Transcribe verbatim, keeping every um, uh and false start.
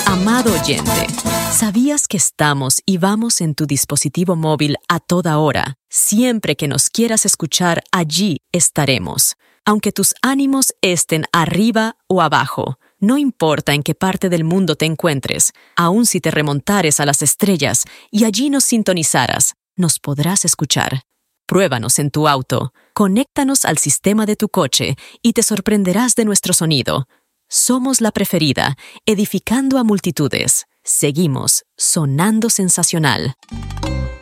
Amado oyente, ¿sabías que estamos y vamos en tu dispositivo móvil a toda hora? Siempre que nos quieras escuchar, allí estaremos. Aunque tus ánimos estén arriba o abajo, no importa en qué parte del mundo te encuentres, aun si te remontares a las estrellas y allí nos sintonizaras, nos podrás escuchar. Pruébanos en tu auto, conéctanos al sistema de tu coche y te sorprenderás de nuestro sonido. Somos la preferida, edificando a multitudes. Seguimos sonando sensacional.